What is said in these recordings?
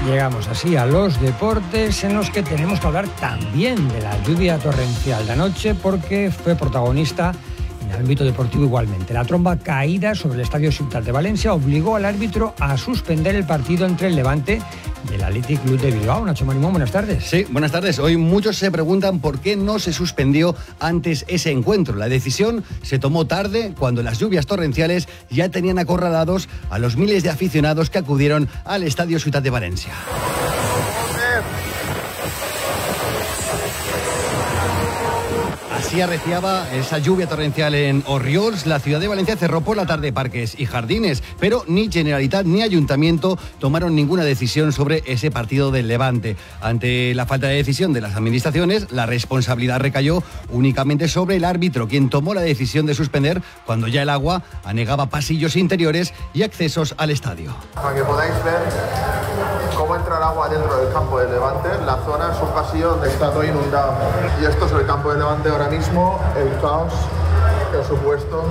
Llegamos así a los deportes, en los que tenemos que hablar también de la lluvia torrencial de anoche, porque fue protagonista en el ámbito deportivo igualmente. La tromba caída sobre el estadio Ciutat de Valencia obligó al árbitro a suspender el partido entre el Levante y el Athletic Club de Bilbao. Nacho Marimón, buenas tardes. Sí, buenas tardes. Hoy muchos se preguntan por qué no se suspendió antes ese encuentro. La decisión se tomó tarde, cuando las lluvias torrenciales ya tenían acorralados a los miles de aficionados que acudieron al estadio Ciutat de Valencia. Así arreciaba esa lluvia torrencial en Orriols. La ciudad de Valencia cerró por la tarde parques y jardines, pero ni Generalitat ni Ayuntamiento tomaron ninguna decisión sobre ese partido del Levante. Ante la falta de decisión de las administraciones, la responsabilidad recayó únicamente sobre el árbitro, quien tomó la decisión de suspender cuando ya el agua anegaba pasillos interiores y accesos al estadio. Para que podáis ver cómo entra el agua dentro del campo del Levante, la zona es un pasillo donde está todo inundado. Y esto es el campo del Levante ahora mismo, el caos que ha supuesto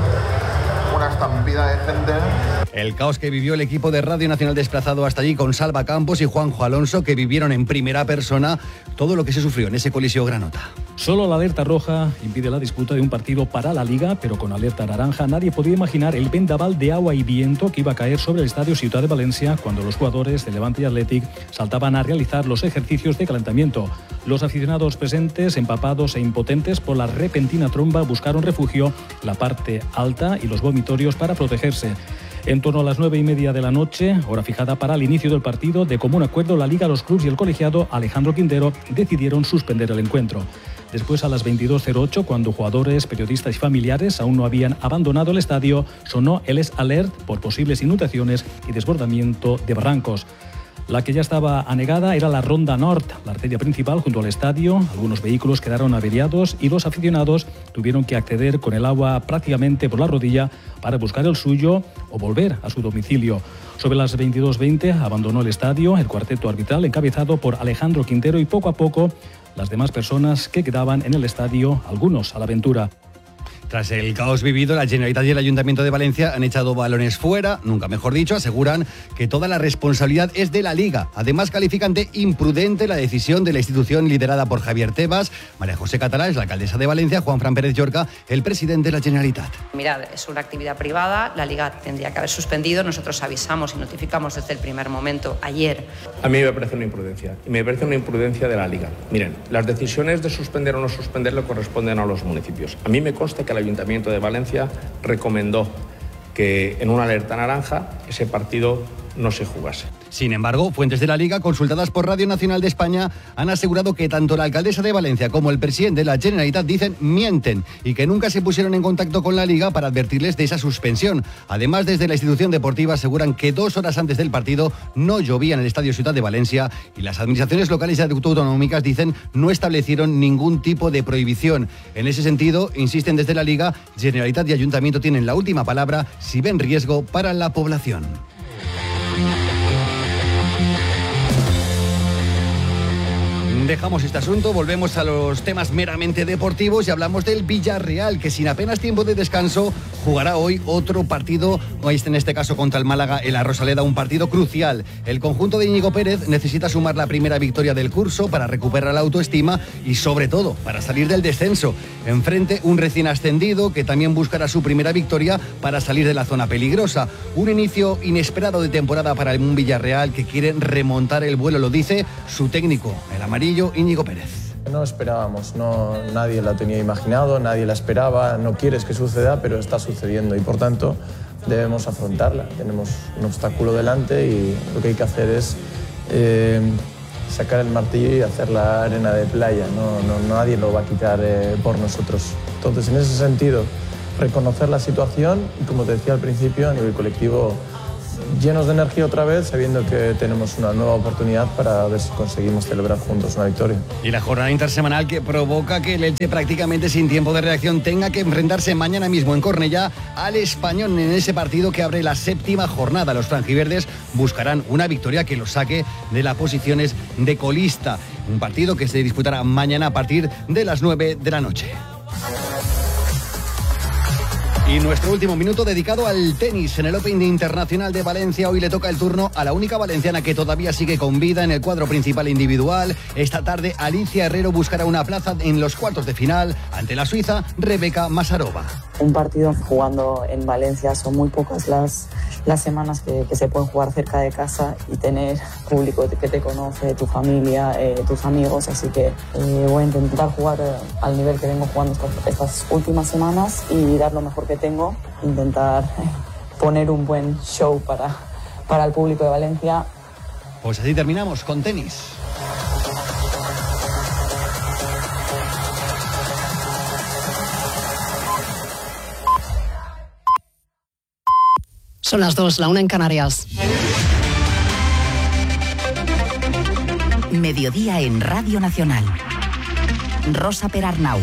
una estampida de gente. El caos que vivió el equipo de Radio Nacional desplazado hasta allí con Salva Campos y Juanjo Alonso, que vivieron en primera persona todo lo que se sufrió en ese Coliseo Granota. Solo la alerta roja impide la disputa de un partido para la Liga, pero con alerta naranja nadie podía imaginar el vendaval de agua y viento que iba a caer sobre el estadio Ciutat de Valencia cuando los jugadores de Levante y Athletic saltaban a realizar los ejercicios de calentamiento. Los aficionados presentes, empapados e impotentes por la repentina tromba, buscaron refugio en la parte alta y los vomitorios para protegerse. En torno a las 9:30 de la noche, hora fijada para el inicio del partido, de común acuerdo la Liga, los clubs y el colegiado Alejandro Quintero decidieron suspender el encuentro. Después, a las 22:08, cuando jugadores, periodistas y familiares aún no habían abandonado el estadio, sonó el alert por posibles inundaciones y desbordamiento de barrancos. La que ya estaba anegada era la Ronda Nord, la arteria principal junto al estadio. Algunos vehículos quedaron averiados y los aficionados tuvieron que acceder con el agua prácticamente por la rodilla para buscar el suyo o volver a su domicilio. Sobre las 22:20 abandonó el estadio el cuarteto arbitral encabezado por Alejandro Quintero y poco a poco las demás personas que quedaban en el estadio, algunos a la aventura. Tras el caos vivido, la Generalitat y el Ayuntamiento de Valencia han echado balones fuera, nunca mejor dicho. Aseguran que toda la responsabilidad es de la Liga. Además, califican de imprudente la decisión de la institución liderada por Javier Tebas. María José Catalá es la alcaldesa de Valencia, Juanfran Pérez Llorca, el presidente de la Generalitat. Mirad, es una actividad privada, la Liga tendría que haber suspendido. Nosotros avisamos y notificamos desde el primer momento, ayer. A mí me parece una imprudencia, y me parece una imprudencia de la Liga. Miren, las decisiones de suspender o no suspender le corresponden a los municipios. A mí me consta que el Ayuntamiento de Valencia recomendó que en una alerta naranja ese partido no se jugase. Sin embargo, fuentes de la Liga, consultadas por Radio Nacional de España, han asegurado que tanto la alcaldesa de Valencia como el presidente de la Generalitat mienten y que nunca se pusieron en contacto con la Liga para advertirles de esa suspensión. Además, desde la institución deportiva aseguran que 2 horas antes del partido no llovía en el estadio Ciutat de Valencia y las administraciones locales y autonómicas no establecieron ningún tipo de prohibición. En ese sentido, insisten desde la Liga, Generalitat y Ayuntamiento tienen la última palabra si ven riesgo para la población. Dejamos este asunto, volvemos a los temas meramente deportivos y hablamos del Villarreal, que sin apenas tiempo de descanso jugará hoy otro partido, en este caso contra el Málaga en la Rosaleda, un partido crucial. El conjunto de Íñigo Pérez necesita sumar la primera victoria del curso para recuperar la autoestima y sobre todo para salir del descenso. Enfrente un recién ascendido que también buscará su primera victoria para salir de la zona peligrosa. Un inicio inesperado de temporada para un Villarreal que quiere remontar el vuelo, lo dice su técnico, el amarillo Íñigo Pérez. No esperábamos, nadie la tenía imaginado, nadie la esperaba, no quieres que suceda, pero está sucediendo y por tanto debemos afrontarla. Tenemos un obstáculo delante y lo que hay que hacer es sacar el martillo y hacer la arena de playa. Nadie lo va a quitar por nosotros. Entonces, en ese sentido, reconocer la situación y, como te decía al principio, a nivel colectivo, llenos de energía otra vez, sabiendo que tenemos una nueva oportunidad para ver si conseguimos celebrar juntos una victoria. Y la jornada intersemanal que provoca que el Elche, prácticamente sin tiempo de reacción, tenga que enfrentarse mañana mismo en Cornellá al Español en ese partido que abre la 7ª jornada. Los franjiverdes buscarán una victoria que los saque de las posiciones de colista. Un partido que se disputará mañana a partir de las 9 de la noche. Y nuestro último minuto dedicado al tenis. En el Open Internacional de Valencia hoy le toca el turno a la única valenciana que todavía sigue con vida en el cuadro principal individual. Esta tarde Alicia Herrero buscará una plaza en los cuartos de final ante la suiza Rebeka Masarova. Un partido jugando en Valencia, son muy pocas las semanas que se pueden jugar cerca de casa y tener público que te conoce, tu familia, tus amigos, así que voy a intentar jugar al nivel que vengo jugando estas últimas semanas y dar lo mejor que tengo, intentar poner un buen show para el público de Valencia. Pues así terminamos con tenis. Son las 2, la 1 en Canarias. Mediodía en Radio Nacional. Rosa Perarnau.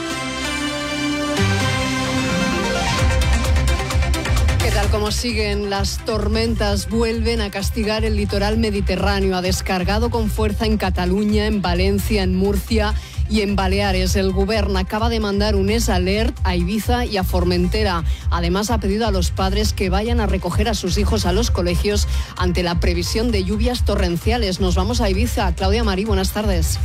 ¿Qué tal? Como siguen las tormentas? Vuelven a castigar el litoral mediterráneo. Ha descargado con fuerza en Cataluña, en Valencia, en Murcia y en Baleares. El Govern acaba de mandar un alert a Ibiza y a Formentera. Además, ha pedido a los padres que vayan a recoger a sus hijos a los colegios ante la previsión de lluvias torrenciales. Nos vamos a Ibiza. Claudia Marí, buenas tardes.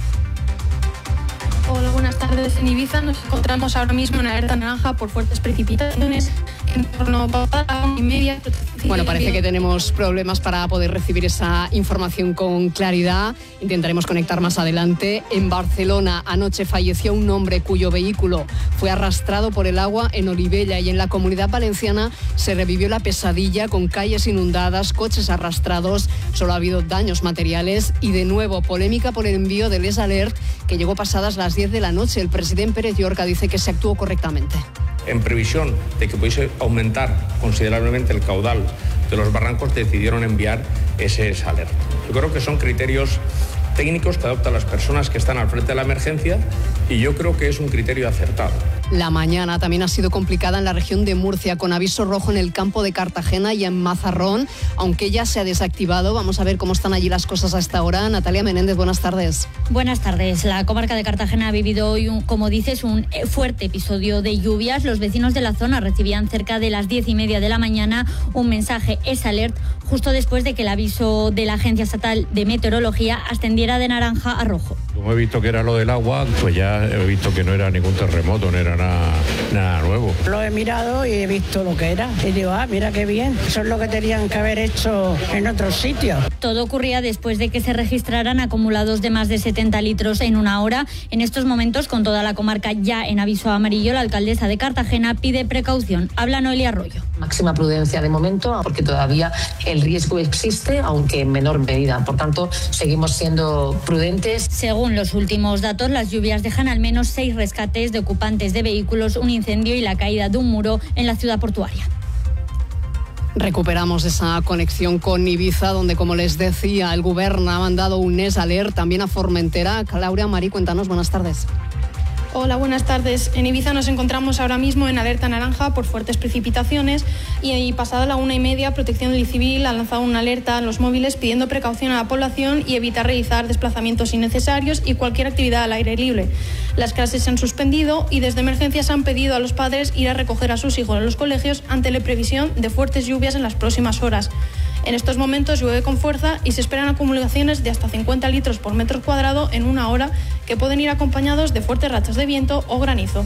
Hola, buenas tardes. En Ibiza nos encontramos ahora mismo en alerta naranja por fuertes precipitaciones en torno a la 1:30. Bueno, parece que tenemos problemas para poder recibir esa información con claridad. Intentaremos conectar más adelante. En Barcelona anoche falleció un hombre cuyo vehículo fue arrastrado por el agua en Olivella, y en la Comunidad Valenciana se revivió la pesadilla con calles inundadas, coches arrastrados. Solo ha habido daños materiales y de nuevo polémica por el envío del alert que llegó pasadas las 10 de la noche. El presidente Pérez Llorca dice que se actuó correctamente. En previsión de que pudiese aumentar considerablemente el caudal de los barrancos, decidieron enviar ese alert. Yo creo que son criterios técnicos que adoptan las personas que están al frente de la emergencia y yo creo que es un criterio acertado. La mañana también ha sido complicada en la región de Murcia, con aviso rojo en el campo de Cartagena y en Mazarrón, aunque ya se ha desactivado. Vamos a ver cómo están allí las cosas a esta hora. Natalia Menéndez, buenas tardes. Buenas tardes. La comarca de Cartagena ha vivido hoy, como dices, un fuerte episodio de lluvias. Los vecinos de la zona recibían cerca de las 10:30 de la mañana un mensaje alert, justo después de que el aviso de la Agencia Estatal de Meteorología ascendiera de naranja a rojo. Como he visto que era lo del agua, pues ya he visto que no era ningún terremoto, no era nada nuevo. Lo he mirado y he visto lo que era. Y digo, mira qué bien. Eso es lo que tenían que haber hecho en otros sitios. Todo ocurría después de que se registraran acumulados de más de 70 litros en una hora. En estos momentos, con toda la comarca ya en aviso amarillo, la alcaldesa de Cartagena pide precaución. Habla Noelia Arroyo. Máxima prudencia de momento, porque todavía el riesgo existe, aunque en menor medida. Por tanto, seguimos siendo prudentes. Según los últimos datos, las lluvias dejan al menos 6 rescates de ocupantes de vehículos, un incendio y la caída de un muro en la ciudad portuaria. Recuperamos esa conexión con Ibiza, donde, como les decía, el Govern ha mandado un alert también a Formentera. Claudia Marí, cuéntanos, buenas tardes. Hola, buenas tardes. En Ibiza nos encontramos ahora mismo en alerta naranja por fuertes precipitaciones y pasada la 1:30, Protección Civil ha lanzado una alerta a los móviles pidiendo precaución a la población y evitar realizar desplazamientos innecesarios y cualquier actividad al aire libre. Las clases se han suspendido y desde emergencias han pedido a los padres ir a recoger a sus hijos a los colegios ante la previsión de fuertes lluvias en las próximas horas. En estos momentos llueve con fuerza y se esperan acumulaciones de hasta 50 litros por metro cuadrado en una hora, que pueden ir acompañados de fuertes rachas de viento o granizo.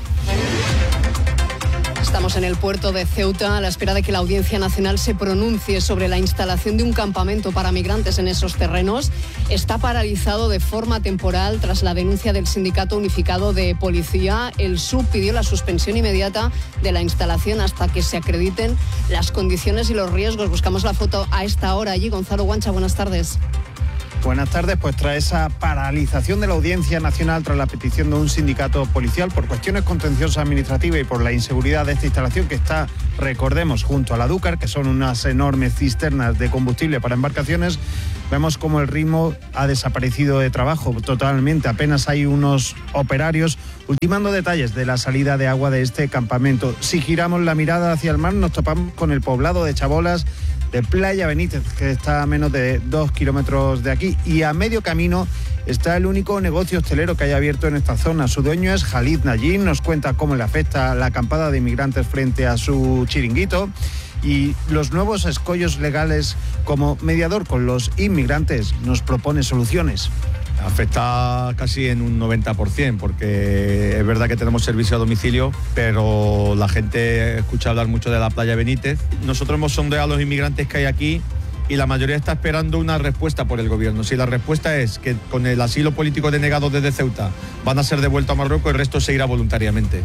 Estamos en el puerto de Ceuta a la espera de que la Audiencia Nacional se pronuncie sobre la instalación de un campamento para migrantes en esos terrenos. Está paralizado de forma temporal tras la denuncia del Sindicato Unificado de Policía. El SUB pidió la suspensión inmediata de la instalación hasta que se acrediten las condiciones y los riesgos. Buscamos la foto a esta hora allí. Gonzalo Guancha, buenas tardes. Buenas tardes. Pues tras esa paralización de la Audiencia Nacional, tras la petición de un sindicato policial por cuestiones contenciosas administrativas y por la inseguridad de esta instalación que está, recordemos, junto a la Dúcar, que son unas enormes cisternas de combustible para embarcaciones, vemos como el ritmo ha desaparecido de trabajo totalmente. Apenas hay unos operarios ultimando detalles de la salida de agua de este campamento. Si giramos la mirada hacia el mar, nos topamos con el poblado de Chabolas, de Playa Benítez, que está a menos de 2 kilómetros de aquí. Y a medio camino está el único negocio hostelero que hay abierto en esta zona. Su dueño es Khalid Najin, nos cuenta cómo le afecta la acampada de inmigrantes frente a su chiringuito y los nuevos escollos legales. Como mediador con los inmigrantes nos propone soluciones. Afecta casi en un 90%, porque es verdad que tenemos servicio a domicilio, pero la gente escucha hablar mucho de la Playa Benítez. Nosotros hemos sondeado a los inmigrantes que hay aquí y la mayoría está esperando una respuesta por el gobierno. Si la respuesta es que con el asilo político denegado desde Ceuta van a ser devueltos a Marruecos, el resto se irá voluntariamente.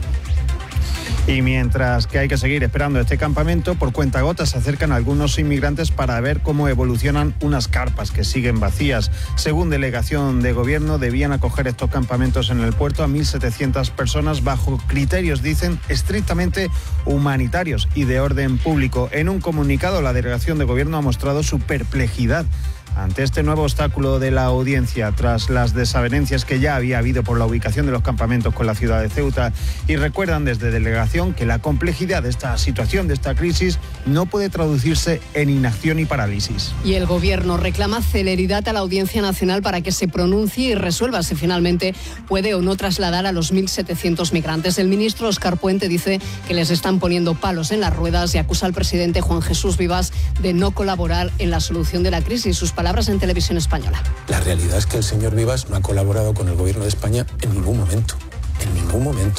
Y mientras que hay que seguir esperando este campamento, por cuentagotas se acercan algunos inmigrantes para ver cómo evolucionan unas carpas que siguen vacías. Según delegación de gobierno, debían acoger estos campamentos en el puerto a 1.700 personas bajo criterios, dicen, estrictamente humanitarios y de orden público. En un comunicado, la delegación de gobierno ha mostrado su perplejidad ante este nuevo obstáculo de la audiencia tras las desavenencias que ya había habido por la ubicación de los campamentos con la ciudad de Ceuta, y recuerdan desde delegación que la complejidad de esta situación, de esta crisis, no puede traducirse en inacción y parálisis. Y el gobierno reclama celeridad a la Audiencia Nacional para que se pronuncie y resuelva si finalmente puede o no trasladar a los 1.700 migrantes. El ministro Óscar Puente dice que les están poniendo palos en las ruedas y acusa al presidente Juan Jesús Vivas de no colaborar en la solución de la crisis. Sus palabras en Televisión Española. La realidad es que el señor Vivas no ha colaborado con el gobierno de España en ningún momento. En ningún momento.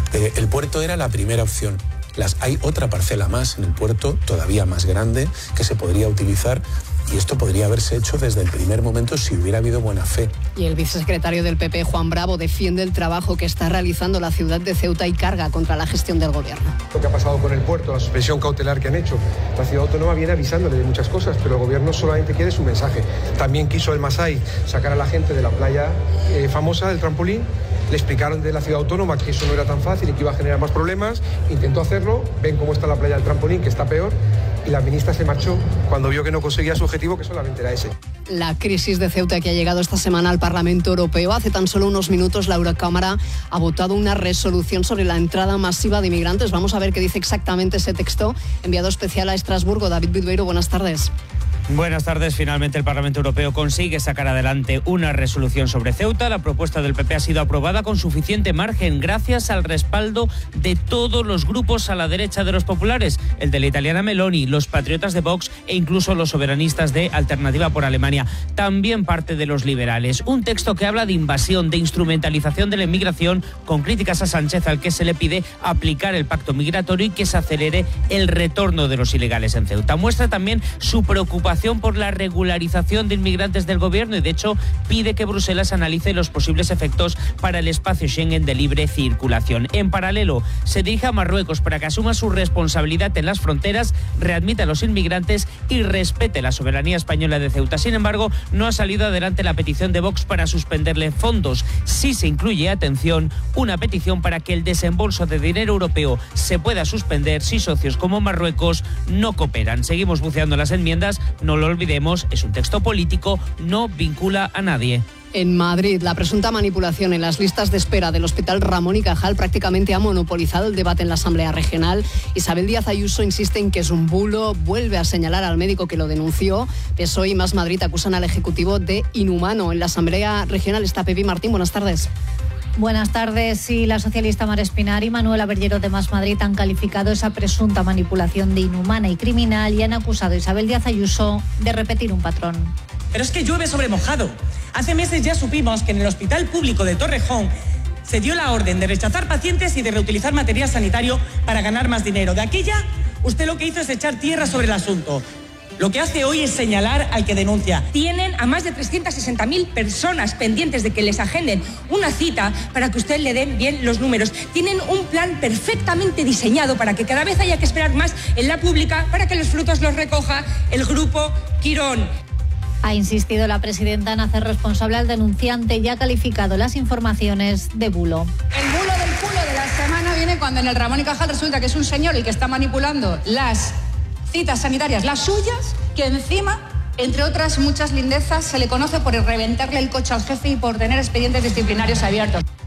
El puerto era la primera opción. Hay otra parcela más en el puerto, todavía más grande, que se podría utilizar. Y esto podría haberse hecho desde el primer momento si hubiera habido buena fe. Y el vicesecretario del PP, Juan Bravo, defiende el trabajo que está realizando la ciudad de Ceuta y carga contra la gestión del gobierno. Lo que ha pasado con el puerto, la suspensión cautelar que han hecho. La ciudad autónoma viene avisándole de muchas cosas, pero el gobierno solamente quiere su mensaje. También quiso el Masai sacar a la gente de la playa famosa del trampolín. Le explicaron de la ciudad autónoma que eso no era tan fácil y que iba a generar más problemas. Intentó hacerlo, ven cómo está la playa del trampolín, que está peor. Y la ministra se marchó cuando vio que no conseguía su objetivo, que solamente era ese. La crisis de Ceuta que ha llegado esta semana al Parlamento Europeo. Hace tan solo unos minutos la Eurocámara ha votado una resolución sobre la entrada masiva de inmigrantes. Vamos a ver qué dice exactamente ese texto. Enviado especial a Estrasburgo, David Bilbeiro, buenas tardes. Buenas tardes. Finalmente el Parlamento Europeo consigue sacar adelante una resolución sobre Ceuta. La propuesta del PP ha sido aprobada con suficiente margen gracias al respaldo de todos los grupos a la derecha de los populares, el de la italiana Meloni, los patriotas de Vox e incluso los soberanistas de Alternativa por Alemania. También parte de los liberales. Un texto que habla de invasión, de instrumentalización de la inmigración, con críticas a Sánchez, al que se le pide aplicar el pacto migratorio y que se acelere el retorno de los ilegales en Ceuta. Muestra también su preocupación por la regularización de inmigrantes del gobierno y de hecho pide que Bruselas analice los posibles efectos para el espacio Schengen de libre circulación. En paralelo, se dirige a Marruecos para que asuma su responsabilidad en las fronteras, readmita a los inmigrantes y respete la soberanía española de Ceuta. Sin embargo, no ha salido adelante la petición de Vox para suspenderle fondos. Sí se incluye, atención, una petición para que el desembolso de dinero europeo se pueda suspender si socios como Marruecos no cooperan. Seguimos buceando las enmiendas. No lo olvidemos, es un texto político, no vincula a nadie. En Madrid, la presunta manipulación en las listas de espera del Hospital Ramón y Cajal prácticamente ha monopolizado el debate en la Asamblea Regional. Isabel Díaz Ayuso insiste en que es un bulo, vuelve a señalar al médico que lo denunció. PSOE y Más Madrid acusan al Ejecutivo de inhumano. En la Asamblea Regional está Pepi Martín. Buenas tardes. Buenas tardes. Sí, la socialista Mar Espinar y Manuela Berllero de Más Madrid han calificado esa presunta manipulación de inhumana y criminal y han acusado a Isabel Díaz Ayuso de repetir un patrón. Pero es que llueve sobre mojado. Hace meses ya supimos que en el Hospital Público de Torrejón se dio la orden de rechazar pacientes y de reutilizar material sanitario para ganar más dinero. De aquella, usted lo que hizo es echar tierra sobre el asunto. Lo que hace hoy es señalar al que denuncia. Tienen a más de 360.000 personas pendientes de que les agenden una cita para que usted le den bien los números. Tienen un plan perfectamente diseñado para que cada vez haya que esperar más en la pública para que los frutos los recoja el grupo Quirón. Ha insistido la presidenta en hacer responsable al denunciante y ha calificado las informaciones de bulo. El bulo del culo de la semana viene cuando en el Ramón y Cajal resulta que es un señor el que está manipulando las citas sanitarias, las suyas, que encima, entre otras muchas lindezas, se le conoce por reventarle el coche al jefe y por tener expedientes disciplinarios abiertos.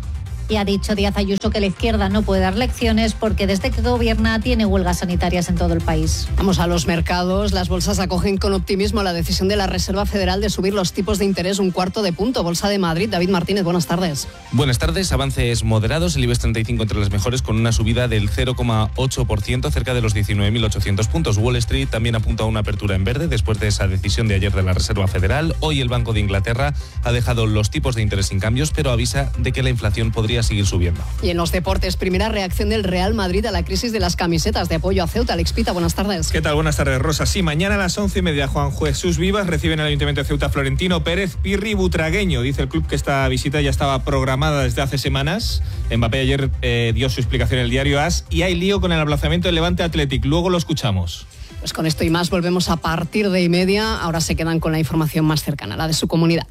Y ha dicho Díaz Ayuso que la izquierda no puede dar lecciones porque desde que gobierna tiene huelgas sanitarias en todo el país. Vamos a los mercados. Las bolsas acogen con optimismo la decisión de la Reserva Federal de subir los tipos de interés 1/4 punto. Bolsa de Madrid, David Martínez, buenas tardes. Buenas tardes, avances moderados, el IBEX 35 entre las mejores con una subida del 0,8%, cerca de los 19.800 puntos. Wall Street también apunta a una apertura en verde después de esa decisión de ayer de la Reserva Federal. Hoy el Banco de Inglaterra ha dejado los tipos de interés sin cambios, pero avisa de que la inflación podría seguir subiendo. Y en los deportes, primera reacción del Real Madrid a la crisis de las camisetas de apoyo a Ceuta. Alex Pita, buenas tardes. ¿Qué tal? Buenas tardes, Rosa. Sí, mañana a las 11:30 Juan Jesús Vivas recibe en el Ayuntamiento de Ceuta Florentino Pérez Pirri Butragueño. Dice el club que esta visita ya estaba programada desde hace semanas. Mbappé ayer dio su explicación en el diario AS y hay lío con el aplazamiento del Levante Athletic. Luego lo escuchamos. Pues con esto y más volvemos a partir de 1:30. Ahora se quedan con la información más cercana, la de su comunidad.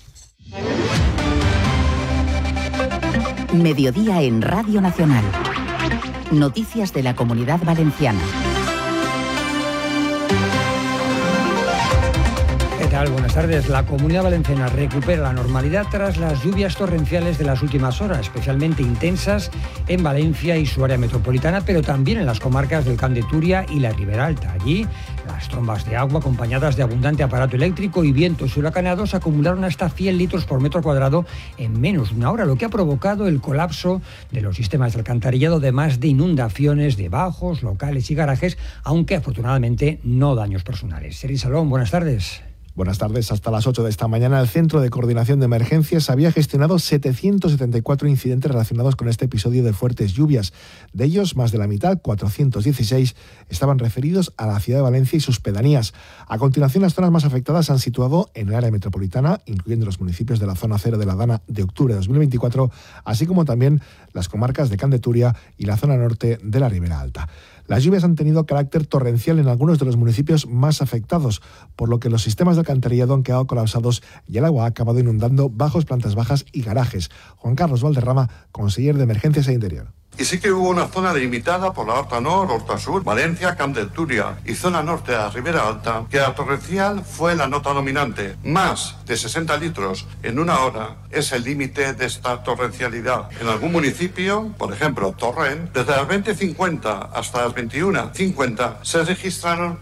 Mediodía en Radio Nacional. Noticias de la Comunidad Valenciana. ¿Qué tal? Buenas tardes. La Comunidad Valenciana recupera la normalidad tras las lluvias torrenciales de las últimas horas, especialmente intensas en Valencia y su área metropolitana, pero también en las comarcas del Camp de Túria y la Ribera Alta. Allí, las trombas de agua, acompañadas de abundante aparato eléctrico y vientos huracanados, acumularon hasta 100 litros por metro cuadrado en menos de una hora, lo que ha provocado el colapso de los sistemas de alcantarillado, además de inundaciones de bajos, locales y garajes, aunque afortunadamente no daños personales. Sergi Salón, buenas tardes. Buenas tardes. Hasta las 8 de esta mañana, el Centro de Coordinación de Emergencias había gestionado 774 incidentes relacionados con este episodio de fuertes lluvias. De ellos, más de la mitad, 416, estaban referidos a la ciudad de Valencia y sus pedanías. A continuación, las zonas más afectadas se han situado en el área metropolitana, incluyendo los municipios de la zona cero de la Dana de octubre de 2024, así como también las comarcas de Camp de Túria y la zona norte de la Ribera Alta. Las lluvias han tenido carácter torrencial en algunos de los municipios más afectados, por lo que los sistemas de alcantarillado han quedado colapsados y el agua ha acabado inundando bajos, plantas bajas y garajes. Juan Carlos Valderrama, conseller de Emergencias e Interior. Y sí que hubo una zona delimitada por la Horta Nord, Horta Sur, Valencia, Camp de Túria y zona norte de la Ribera Alta, que la torrencial fue la nota dominante. Más de 60 litros en una hora es el límite de esta torrencialidad. En algún municipio, por ejemplo Torrent, desde las 20:50 hasta las 21:50 se registraron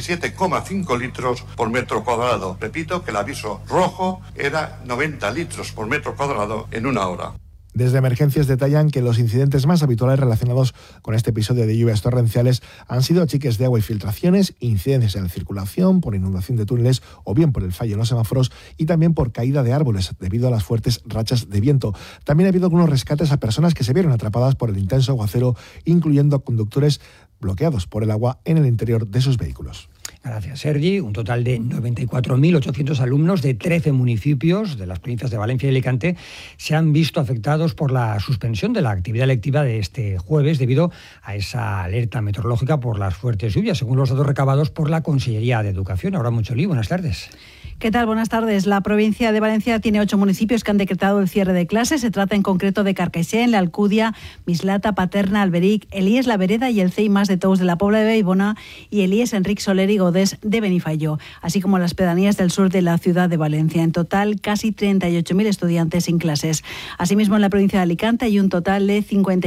87,5 litros por metro cuadrado. Repito que el aviso rojo era 90 litros por metro cuadrado en una hora. Desde Emergencias detallan que los incidentes más habituales relacionados con este episodio de lluvias torrenciales han sido achiques de agua y filtraciones, incidencias en la circulación por inundación de túneles o bien por el fallo en los semáforos y también por caída de árboles debido a las fuertes rachas de viento. También ha habido algunos rescates a personas que se vieron atrapadas por el intenso aguacero, incluyendo a conductores bloqueados por el agua en el interior de sus vehículos. Gracias, Sergi. Un total de 94.800 alumnos de 13 municipios de las provincias de Valencia y Alicante se han visto afectados por la suspensión de la actividad lectiva de este jueves debido a esa alerta meteorológica por las fuertes lluvias, según los datos recabados por la Consellería de Educación. Ahora mucho lío. Buenas tardes. ¿Qué tal? Buenas tardes. La provincia de Valencia tiene 8 municipios que han decretado el cierre de clases. Se trata en concreto de Carcaixent, La Alcúdia, Mislata, Paterna, Alberic, Elías La Vereda y el CEI Mas de Tous de la Pobla de Vallbona y Elías Enric Soler y Godés de Benifaió, así como las pedanías del sur de la ciudad de Valencia. En total, casi 38.000 estudiantes sin clases. Asimismo, en la provincia de Alicante hay un total de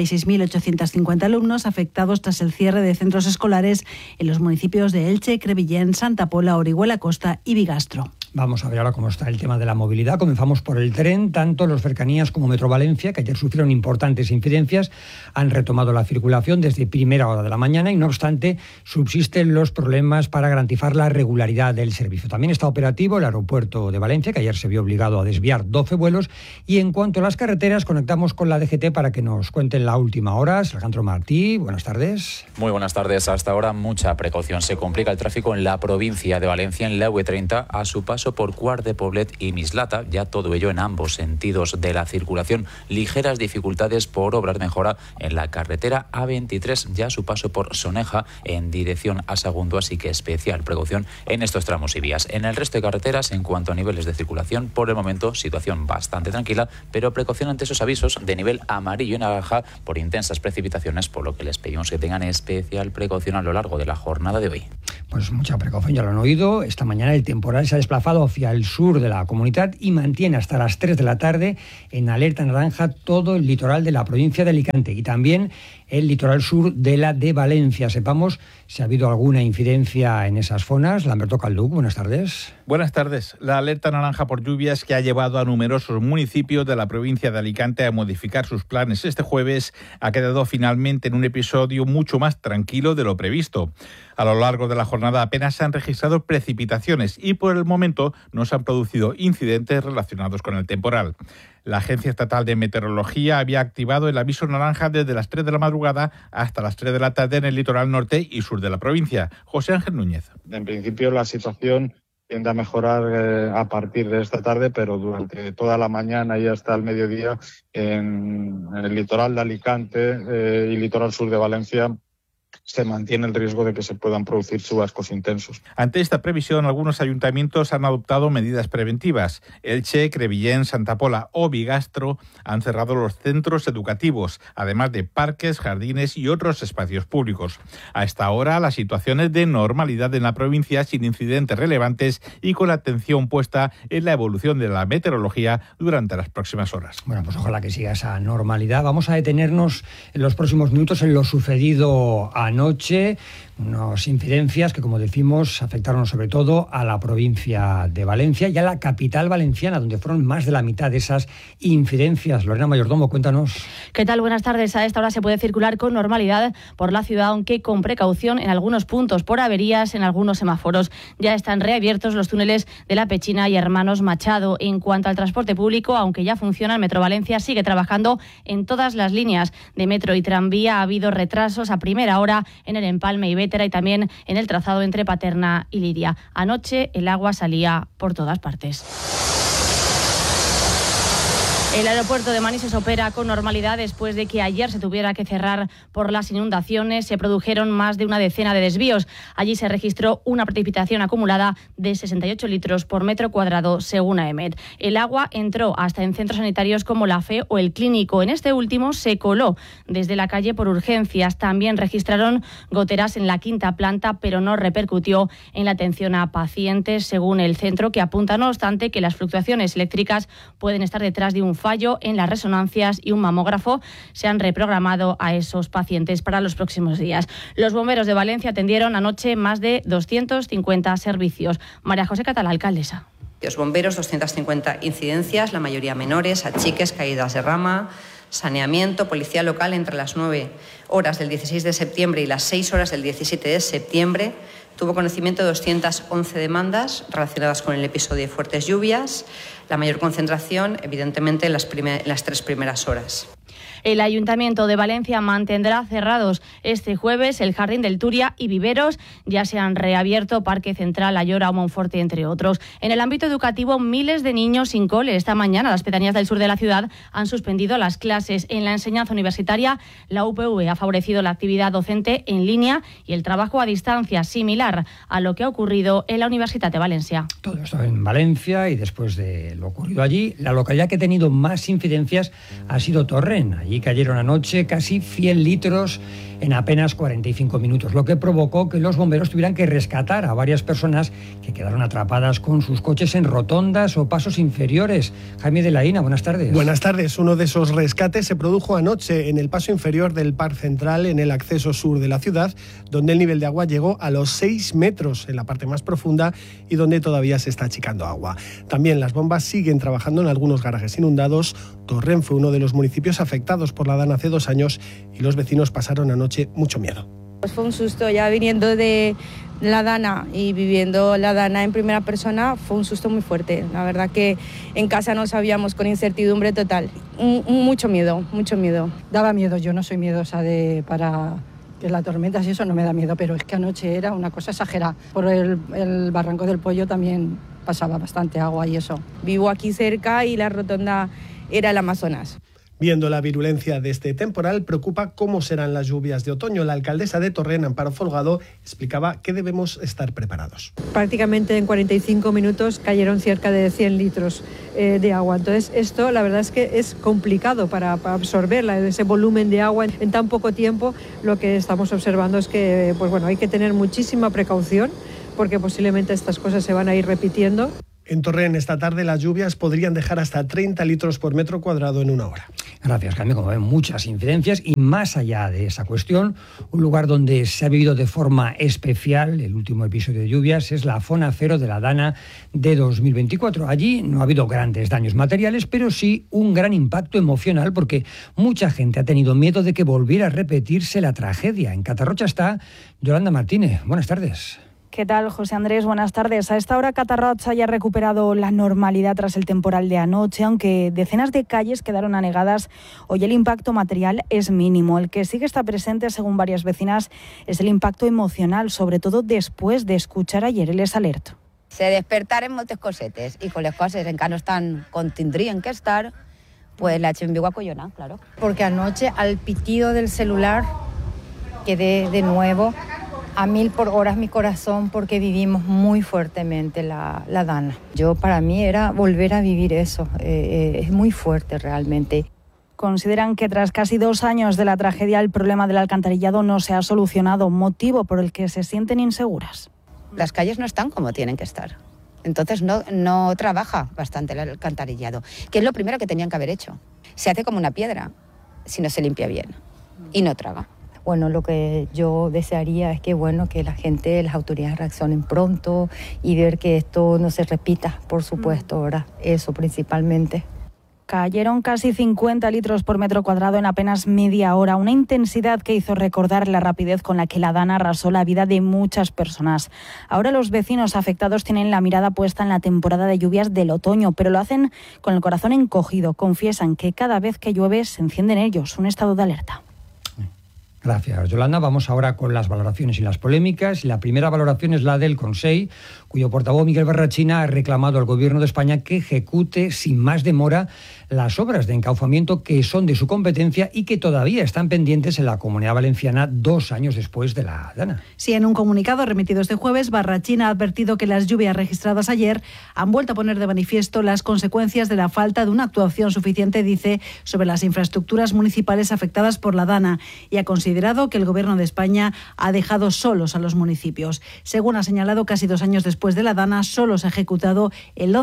56.850 alumnos afectados tras el cierre de centros escolares en los municipios de Elche, Crevillent, Santa Pola, Orihuela Costa y Bigastro. Vamos a ver ahora cómo está el tema de la movilidad. Comenzamos por el tren. Tanto los cercanías como Metro Valencia, que ayer sufrieron importantes incidencias, han retomado la circulación desde primera hora de la mañana y, no obstante, subsisten los problemas para garantizar la regularidad del servicio. También está operativo el aeropuerto de Valencia, que ayer se vio obligado a desviar 12 vuelos. Y en cuanto a las carreteras, conectamos con la DGT para que nos cuenten la última hora. Alejandro Martí, buenas tardes. Muy buenas tardes. Hasta ahora mucha precaución. Se complica el tráfico en la provincia de Valencia, en la V30, a su paso por Quart de Poblet y Mislata, ya todo ello en ambos sentidos de la circulación. Ligeras dificultades por obras de mejora en la carretera A23, ya a su paso por Soneja en dirección a Sagunto, así que especial precaución en estos tramos y vías. En el resto de carreteras, en cuanto a niveles de circulación, por el momento situación bastante tranquila, pero precaución ante esos avisos de nivel amarillo y naranja por intensas precipitaciones, por lo que les pedimos que tengan especial precaución a lo largo de la jornada de hoy. Pues mucha precaución, ya lo han oído. Esta mañana el temporal se ha desplazado elevado hacia el sur de la comunidad y mantiene hasta las 3 de la tarde en alerta naranja todo el litoral de la provincia de Alicante y también el litoral sur de la de Valencia. Sepamos si ha habido alguna incidencia en esas zonas. Lamberto Calduc, buenas tardes. Buenas tardes. La alerta naranja por lluvias que ha llevado a numerosos municipios de la provincia de Alicante a modificar sus planes este jueves ha quedado finalmente en un episodio mucho más tranquilo de lo previsto. A lo largo de la jornada apenas se han registrado precipitaciones y por el momento no se han producido incidentes relacionados con el temporal. La Agencia Estatal de Meteorología había activado el aviso naranja desde las 3 de la madrugada hasta las 3 de la tarde en el litoral norte y sur de la provincia. José Ángel Núñez. En principio la situación tiende a mejorar a partir de esta tarde, pero durante toda la mañana y hasta el mediodía en el litoral de Alicante y litoral sur de Valencia se mantiene el riesgo de que se puedan producir chubascos intensos. Ante esta previsión, algunos ayuntamientos han adoptado medidas preventivas. Elche, Crevillén, Santa Pola o Bigastro han cerrado los centros educativos, además de parques, jardines y otros espacios públicos. A esta hora, la situación es de normalidad en la provincia, sin incidentes relevantes y con la atención puesta en la evolución de la meteorología durante las próximas horas. Bueno, pues ojalá que siga esa normalidad. Vamos a detenernos en los próximos minutos en lo sucedido anoche, unas incidencias que, como decimos, afectaron sobre todo a la provincia de Valencia y a la capital valenciana, donde fueron más de la mitad de esas incidencias. Lorena Mayordomo, cuéntanos. ¿Qué tal? Buenas tardes. A esta hora se puede circular con normalidad por la ciudad, aunque con precaución en algunos puntos por averías en algunos semáforos. Ya están reabiertos los túneles de La Pechina y Hermanos Machado. En cuanto al transporte público, aunque ya funciona, el Metro Valencia sigue trabajando en todas las líneas de metro y tranvía. Ha habido retrasos a primera hora en el empalme y Bétera y también en el trazado entre Paterna y Liria. Anoche el agua salía por todas partes. El aeropuerto de Manises opera con normalidad después de que ayer se tuviera que cerrar por las inundaciones. Se produjeron más de una decena de desvíos. Allí se registró una precipitación acumulada de 68 litros por metro cuadrado, según AEMET. El agua entró hasta en centros sanitarios como la FE o el Clínico. En este último se coló desde la calle por urgencias. También registraron goteras en la quinta planta, pero no repercutió en la atención a pacientes, según el centro, que apunta, no obstante, que las fluctuaciones eléctricas pueden estar detrás de un fallo en las resonancias y un mamógrafo se han reprogramado a esos pacientes para los próximos días. Los bomberos de Valencia atendieron anoche más de 250 servicios. María José Catalá, alcaldesa. Los bomberos, 250 incidencias, la mayoría menores, achiques, caídas de rama, saneamiento, policía local entre las 9 horas del 16 de septiembre y las 6 horas del 17 de septiembre. Tuvo conocimiento de 211 demandas relacionadas con el episodio de fuertes lluvias, la mayor concentración, evidentemente, en las 3 primeras horas. El Ayuntamiento de Valencia mantendrá cerrados este jueves el Jardín del Turia y viveros. Ya se han reabierto Parque Central, Ayora o Monforte, entre otros. En el ámbito educativo, miles de niños sin cole. Esta mañana las pedanías del sur de la ciudad han suspendido las clases. En la enseñanza universitaria, la UPV ha favorecido la actividad docente en línea y el trabajo a distancia, similar a lo que ha ocurrido en la Universitat de Valencia. Todo esto en Valencia, y después de lo ocurrido allí, la localidad que ha tenido más incidencias ha sido Torrent. Allí cayeron anoche casi 100 litros en apenas 45 minutos, lo que provocó que los bomberos tuvieran que rescatar a varias personas que quedaron atrapadas con sus coches en rotondas o pasos inferiores. Jaime de la Ina, buenas tardes. Buenas tardes. Uno de esos rescates se produjo anoche en el paso inferior del Parc Central, en el acceso sur de la ciudad, donde el nivel de agua llegó a los 6 metros en la parte más profunda y donde todavía se está achicando agua. También las bombas siguen trabajando en algunos garajes inundados. Torrent fue uno de los municipios afectados por la DANA hace 2 años y los vecinos pasaron anoche mucho miedo. Pues fue un susto, ya viniendo de la DANA y viviendo la DANA en primera persona, fue un susto muy fuerte. La verdad que en casa no sabíamos, con incertidumbre total. Mucho miedo, mucho miedo. Daba miedo, yo no soy miedosa para que la tormenta, y eso no me da miedo, pero es que anoche era una cosa exagerada. Por el Barranco del Pollo también pasaba bastante agua y eso. Vivo aquí cerca y la rotonda era el Amazonas. Viendo la virulencia de este temporal, preocupa cómo serán las lluvias de otoño. La alcaldesa de Torrent, Amparo Folgado, explicaba que debemos estar preparados. Prácticamente en 45 minutos cayeron cerca de 100 litros de agua. Entonces, esto la verdad es que es complicado para absorber ese volumen de agua en tan poco tiempo. Lo que estamos observando es que hay que tener muchísima precaución, porque posiblemente estas cosas se van a ir repitiendo. En Torrent esta tarde las lluvias podrían dejar hasta 30 litros por metro cuadrado en una hora. Gracias, Carmen. Como ven, muchas incidencias y más allá de esa cuestión, un lugar donde se ha vivido de forma especial el último episodio de lluvias es la zona cero de la Dana de 2024. Allí no ha habido grandes daños materiales, pero sí un gran impacto emocional porque mucha gente ha tenido miedo de que volviera a repetirse la tragedia. En Catarrocha está Yolanda Martínez. Buenas tardes. ¿Qué tal, José Andrés? Buenas tardes. A esta hora Catarrocha ya ha recuperado la normalidad tras el temporal de anoche, aunque decenas de calles quedaron anegadas. Hoy el impacto material es mínimo. El que sí que está presente, según varias vecinas, es el impacto emocional, sobre todo después de escuchar ayer el Salert. Se despertaren moltes cosetes i con les coses encara no estan com tindrien que estar, pues la gent viu acollonada, claro. Porque anoche al pitido del celular quedé de nuevo a 1000 por hora mi corazón porque vivimos muy fuertemente la Dana. Para mí era volver a vivir eso, es muy fuerte realmente. Consideran que tras casi 2 años de la tragedia el problema del alcantarillado no se ha solucionado, motivo por el que se sienten inseguras. Las calles no están como tienen que estar, entonces no trabaja bastante el alcantarillado, que es lo primero que tenían que haber hecho. Se hace como una piedra si no se limpia bien y no traga. Bueno, lo que yo desearía es que la gente, las autoridades reaccionen pronto y ver que esto no se repita, por supuesto, ¿verdad? Eso principalmente. Cayeron casi 50 litros por metro cuadrado en apenas media hora, una intensidad que hizo recordar la rapidez con la que la Dana arrasó la vida de muchas personas. Ahora los vecinos afectados tienen la mirada puesta en la temporada de lluvias del otoño, pero lo hacen con el corazón encogido. Confiesan que cada vez que llueve se enciende en ellos un estado de alerta. Gracias, Yolanda. Vamos ahora con las valoraciones y las polémicas. La primera valoración es la del Consell, cuyo portavoz Miguel Barrachina ha reclamado al Gobierno de España que ejecute sin más demora las obras de encauzamiento que son de su competencia y que todavía están pendientes en la Comunidad Valenciana 2 años después de la Dana. Sí, en un comunicado remitido este jueves, Barrachina ha advertido que las lluvias registradas ayer han vuelto a poner de manifiesto las consecuencias de la falta de una actuación suficiente, dice, sobre las infraestructuras municipales afectadas por la Dana y ha considerado que el Gobierno de España ha dejado solos a los municipios. Según ha señalado, casi 2 años después de la Dana, solo se ha ejecutado el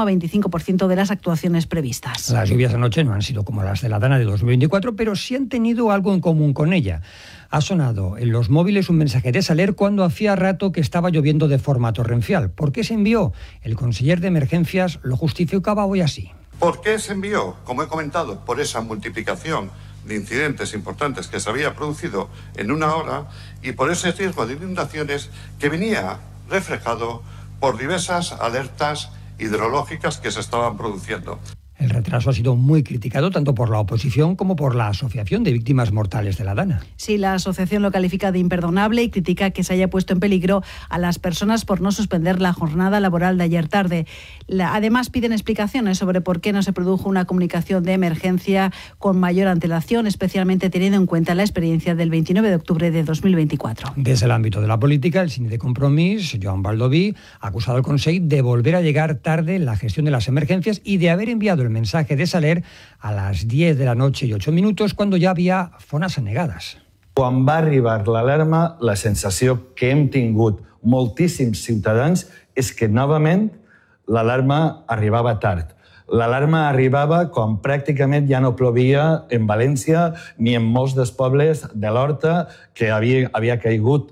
11,25% de las actuaciones previstas. Las lluvias anoche no han sido como las de la Dana de 2024, pero sí han tenido algo en común con ella. Ha sonado en los móviles un mensaje de Saler cuando hacía rato que estaba lloviendo de forma torrencial. ¿Por qué se envió? El conseller de Emergencias lo justificaba hoy así. ¿Por qué se envió? Como he comentado, por esa multiplicación de incidentes importantes que se había producido en una hora y por ese riesgo de inundaciones que venía reflejado por diversas alertas hidrológicas que se estaban produciendo. El retraso ha sido muy criticado tanto por la oposición como por la Asociación de Víctimas Mortales de la Dana. Sí, la asociación lo califica de imperdonable y critica que se haya puesto en peligro a las personas por no suspender la jornada laboral de ayer tarde. Además, piden explicaciones sobre por qué no se produjo una comunicación de emergencia con mayor antelación, especialmente teniendo en cuenta la experiencia del 29 de octubre de 2024. Desde el ámbito de la política, el Síndic de Compromís, Joan Baldoví, ha acusado al Consell de volver a llegar tarde en la gestión de las emergencias y de haber enviado el mensaje de Saler a las 10 de la noche y 8 minutos cuando ja havia zones anegades. Quan va arribar l'alarma, la sensació que hem tingut moltíssims ciutadans és que novament l'alarma arribava tard. L'alarma arribava quan pràcticament ja no plovia en València ni en molts dels pobles de l'Horta, que havia caigut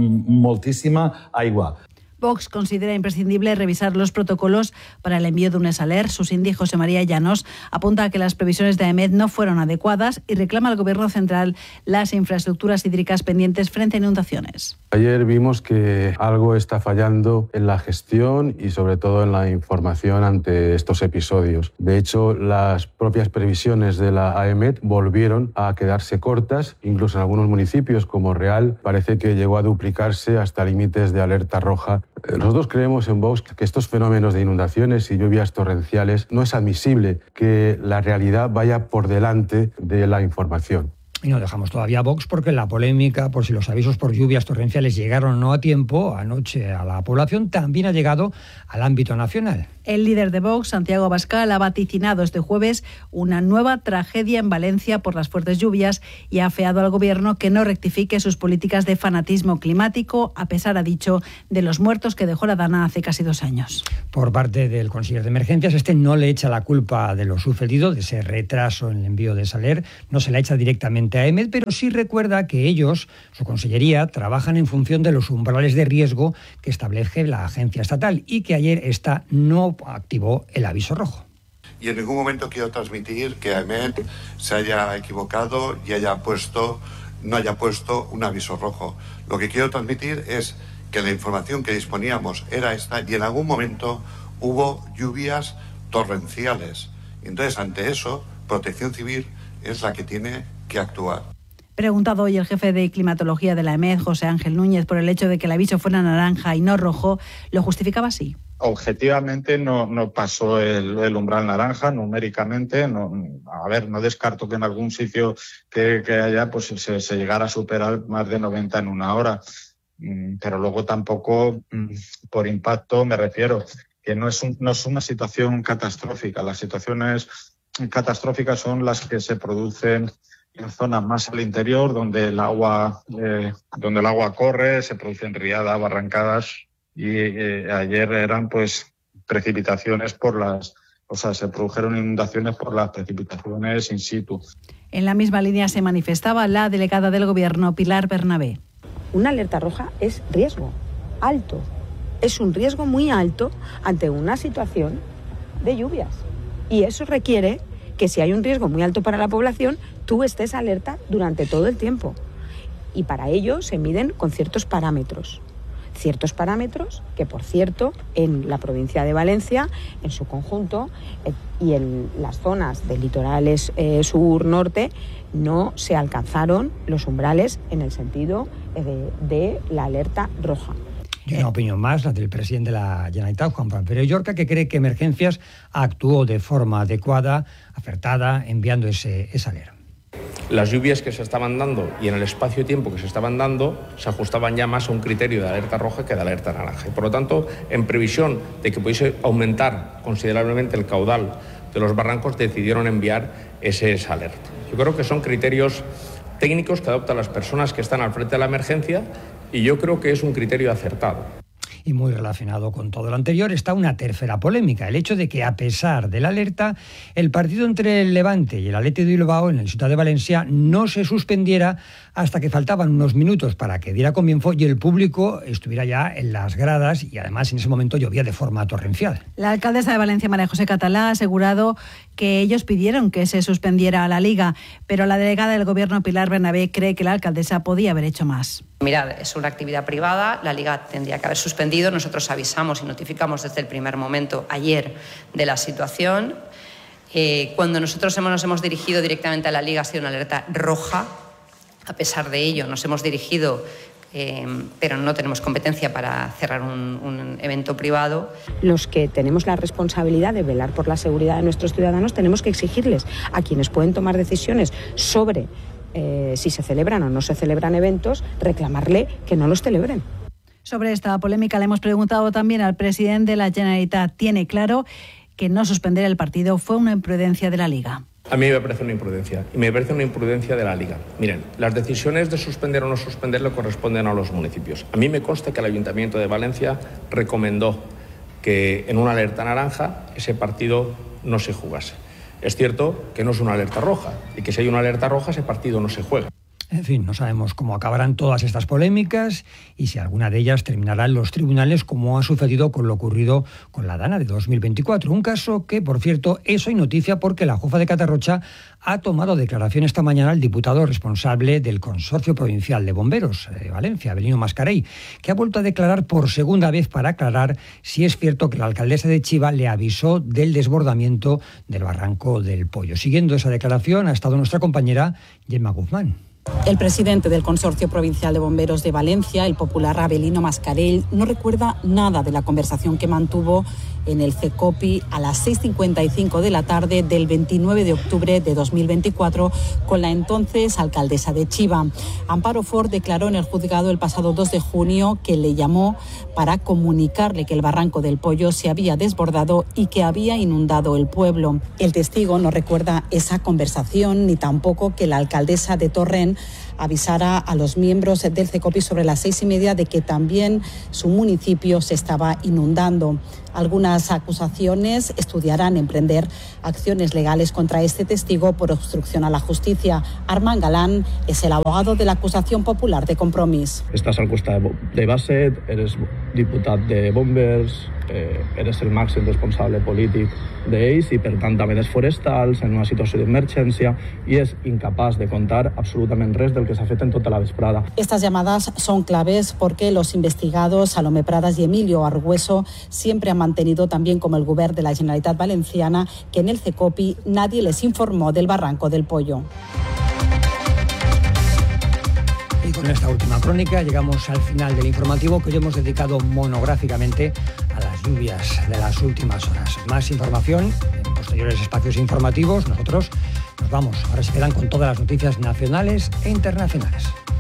moltíssima aigua. Vox considera imprescindible revisar los protocolos para el envío de un Saler. Su síndic, José María Llanos, apunta a que las previsiones de AEMET no fueron adecuadas y reclama al Gobierno central las infraestructuras hídricas pendientes frente a inundaciones. Ayer vimos que algo está fallando en la gestión y sobre todo en la información ante estos episodios. De hecho, las propias previsiones de la AEMET volvieron a quedarse cortas, incluso en algunos municipios como Real parece que llegó a duplicarse hasta límites de alerta roja. Nosotros creemos en Vox que estos fenómenos de inundaciones y lluvias torrenciales no es admisible que la realidad vaya por delante de la información. Y no dejamos todavía a Vox porque la polémica por si los avisos por lluvias torrenciales llegaron o no a tiempo anoche a la población también ha llegado al ámbito nacional. El líder de Vox, Santiago Abascal, ha vaticinado este jueves una nueva tragedia en Valencia por las fuertes lluvias y ha afeado al Gobierno que no rectifique sus políticas de fanatismo climático, a pesar, ha dicho, de los muertos que dejó la Dana hace casi 2 años. Por parte del consejero de Emergencias, este no le echa la culpa de lo sucedido, de ese retraso en el envío de Saler, no se la echa directamente a EMET, pero sí recuerda que ellos, su consellería, trabajan en función de los umbrales de riesgo que establece la agencia estatal y que ayer esta no activó el aviso rojo. Y en ningún momento quiero transmitir que AEMET se haya equivocado y no haya puesto un aviso rojo. Lo que quiero transmitir es que la información que disponíamos era esta y en algún momento hubo lluvias torrenciales. Entonces, ante eso, Protección Civil es la que tiene que actuar. Preguntado hoy el jefe de climatología de la EMET, José Ángel Núñez, por el hecho de que el aviso fuera naranja y no rojo, lo justificaba así. Objetivamente no pasó el umbral naranja numéricamente. No descarto que en algún sitio que haya pues se llegara a superar más de 90 en una hora. Pero luego tampoco por impacto me refiero, que no es una situación catastrófica. Las situaciones catastróficas son las que se producen en zonas más al interior, donde el agua corre, se producen riadas, barrancadas, y ayer eran pues precipitaciones se produjeron inundaciones por las precipitaciones in situ. En la misma línea se manifestaba la delegada del Gobierno, Pilar Bernabé. Una alerta roja es riesgo alto, es un riesgo muy alto ante una situación de lluvias, y eso requiere que si hay un riesgo muy alto para la población, tú estés alerta durante todo el tiempo. Y para ello se miden con ciertos parámetros que, por cierto, en la provincia de Valencia, en su conjunto, y en las zonas del litorales sur-norte, no se alcanzaron los umbrales en el sentido de la alerta roja. Y una opinión más, la del presidente de la Generalitat, Juan Pérez Llorca, que cree que Emergencias actuó de forma adecuada, acertada, enviando esa alerta. Las lluvias que se estaban dando y en el espacio-tiempo que se estaban dando se ajustaban ya más a un criterio de alerta roja que de alerta naranja. Y por lo tanto, en previsión de que pudiese aumentar considerablemente el caudal de los barrancos, decidieron enviar esa alerta. Yo creo que son criterios técnicos que adoptan las personas que están al frente de la emergencia y yo creo que es un criterio acertado. Y muy relacionado con todo lo anterior está una tercera polémica, el hecho de que a pesar de la alerta, el partido entre el Levante y el Athletic de Bilbao en el Ciutat de Valencia no se suspendiera hasta que faltaban unos minutos para que diera comienzo y el público estuviera ya en las gradas y además en ese momento llovía de forma torrencial. La alcaldesa de Valencia, María José Catalá, ha asegurado que ellos pidieron que se suspendiera la Liga, pero la delegada del Gobierno, Pilar Bernabé, cree que la alcaldesa podía haber hecho más. Mirad, es una actividad privada, la Liga tendría que haber suspendido. Nosotros avisamos y notificamos desde el primer momento, ayer, de la situación. Cuando nosotros nos hemos dirigido directamente a la Liga ha sido una alerta roja. A pesar de ello, nos hemos dirigido, pero no tenemos competencia para cerrar un evento privado. Los que tenemos la responsabilidad de velar por la seguridad de nuestros ciudadanos tenemos que exigirles a quienes pueden tomar decisiones sobre si se celebran o no se celebran eventos, reclamarle que no los celebren. Sobre esta polémica le hemos preguntado también al presidente de la Generalitat. Tiene claro que no suspender el partido fue una imprudencia de la Liga. A mí me parece una imprudencia, y me parece una imprudencia de la Liga. Miren, las decisiones de suspender o no suspender le corresponden a los municipios. A mí me consta que el Ayuntamiento de Valencia recomendó que en una alerta naranja ese partido no se jugase. Es cierto que no es una alerta roja, y que si hay una alerta roja ese partido no se juega. En fin, no sabemos cómo acabarán todas estas polémicas y si alguna de ellas terminará en los tribunales, como ha sucedido con lo ocurrido con la Dana de 2024. Un caso que, por cierto, es hoy noticia porque la jueza de Catarrocha ha tomado declaración esta mañana al diputado responsable del Consorcio Provincial de Bomberos de Valencia, Avelino Mascarell, que ha vuelto a declarar por segunda vez para aclarar si es cierto que la alcaldesa de Chiva le avisó del desbordamiento del barranco del Pollo. Siguiendo esa declaración ha estado nuestra compañera Gemma Guzmán. El presidente del Consorcio Provincial de Bomberos de Valencia, el popular Abelino Mascarell, no recuerda nada de la conversación que mantuvo en el CECOPI a las 6:55 de la tarde del 29 de octubre de 2024 con la entonces alcaldesa de Chiva. Amparo Ford declaró en el juzgado el pasado 2 de junio que le llamó para comunicarle que el barranco del Pollo se había desbordado y que había inundado el pueblo. El testigo no recuerda esa conversación ni tampoco que la alcaldesa de Torrent avisara a los miembros del CECOPI sobre las 6:30 de que también su municipio se estaba inundando. Algunas acusaciones estudiarán emprender acciones legales contra este testigo por obstrucción a la justicia. Armand Galán es el abogado de la acusación popular de Compromís. Estàs al costat de Basset, eres diputat de Bombers, eres el màxim responsable polític d'ells i per tant també dels forestals en una situació d'emergència i és incapaç de contar absolutament res del que s'ha fet en tota la vesprada. Estas llamadas son claves porque los investigados Salomé Pradas y Emilio Argüeso siempre han mantenido, también como el Govern de la Generalitat Valenciana, que en el CECOPI nadie les informó del barranco del Pollo. Y con esta última crónica llegamos al final del informativo que hoy hemos dedicado monográficamente a las lluvias de las últimas horas. Más información en posteriores espacios informativos. Nosotros nos vamos. Ahora se quedan con todas las noticias nacionales e internacionales.